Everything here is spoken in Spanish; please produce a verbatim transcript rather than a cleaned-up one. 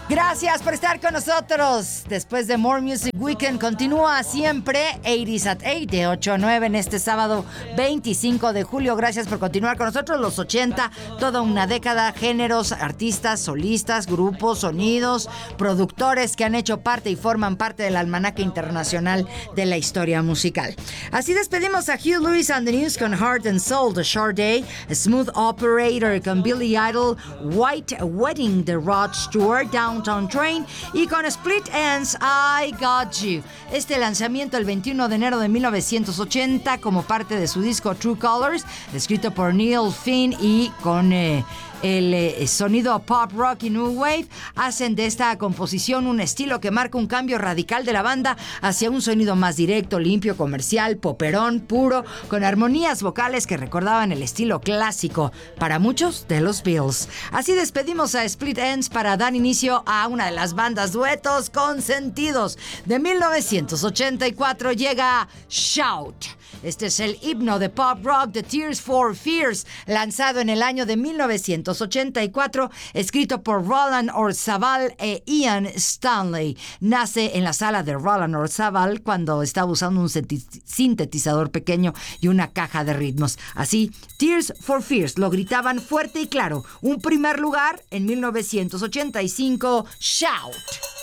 Gracias por estar con nosotros. Después de More Music Weekend, continúa siempre ochenta at ocho, de ocho a nueve en este sábado veinticinco de julio. Gracias por continuar con nosotros. Los ochenta, toda una década, géneros, artistas, solistas, grupos, sonidos, productores que han hecho parte y forman parte del almanaque internacional de la historia musical. Así despedimos a Hugh Lewis and the News con Heart and Soul, The Short Day, Smooth Operator con Billy Idol, White Wedding, The Rod Stewart, Downtown Train, y con Split Enz, I Got You. Este lanzamiento el veintiuno de enero de mil novecientos ochenta como parte de su disco True Colors, escrito por Neil Finn y con eh, el eh, sonido pop rock y new wave, hacen de esta composición un estilo que marca un cambio radical de la banda hacia un sonido más directo, limpio, comercial, poperón, puro, con armonías vocales que recordaban el estilo clásico para muchos de los Beatles. Así despedimos a Split Enz para dar inicio a una de las bandas duetos consentidos de mil novecientos ochenta y cuatro. Llega Shout. Este es el himno de pop rock de Tears for Fears, lanzado en el año de mil novecientos ochenta y cuatro, escrito por Roland Orzabal e Ian Stanley. Nace en la sala de Roland Orzabal cuando estaba usando un sintetizador pequeño y una caja de ritmos. Así, Tears for Fears lo gritaban fuerte y claro. Un primer lugar en mil novecientos ochenta y cinco, Shout.